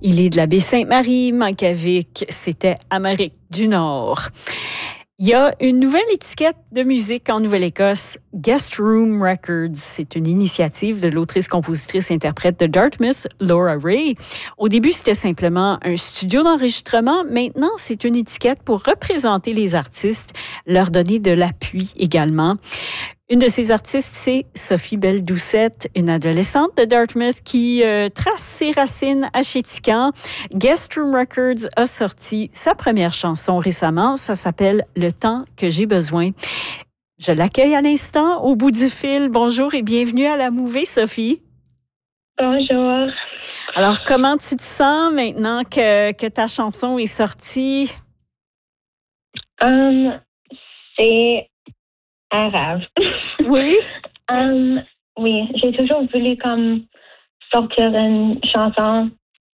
Il est de la Baie-Sainte-Marie, Mankavic, c'était Amérique du Nord. Il y a une nouvelle étiquette de musique en Nouvelle-Écosse, Guest Room Records. C'est une initiative de l'autrice, compositrice, interprète de Dartmouth, Laura Ray. Au début, c'était simplement un studio d'enregistrement. Maintenant, c'est une étiquette pour représenter les artistes, leur donner de l'appui également. Une de ces artistes, c'est Sophie Belle-Doucette, une adolescente de Dartmouth qui trace ses racines à Chéticamp. Guest Room Records a sorti sa première chanson récemment. Ça s'appelle « Le temps que j'ai besoin ». Je l'accueille à l'instant au bout du fil. Bonjour et bienvenue à la Mouvée, Sophie. Bonjour. Alors, comment tu te sens maintenant que ta chanson est sortie? C'est un rêve. Oui? Oui, j'ai toujours voulu comme sortir une chanson.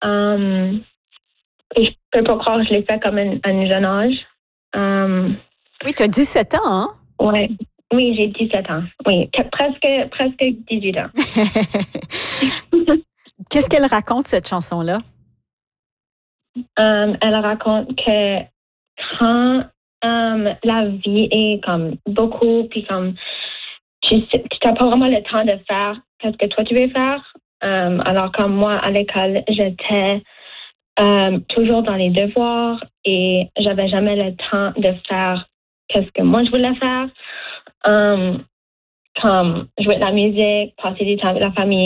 Et je peux pas croire que je l'ai fait comme un jeune âge. Oui, tu as 17 ans, hein? Ouais. Oui, j'ai 17 ans. Oui, presque 18 ans. Qu'est-ce qu'elle raconte, cette chanson-là? Elle raconte que quand la vie est comme beaucoup, puis comme tu n'as pas vraiment le temps de faire ce que toi tu veux faire. Alors comme moi, à l'école, j'étais toujours dans les devoirs et j'avais jamais le temps de faire ce que moi je voulais faire. Comme jouer de la musique, passer du temps avec la famille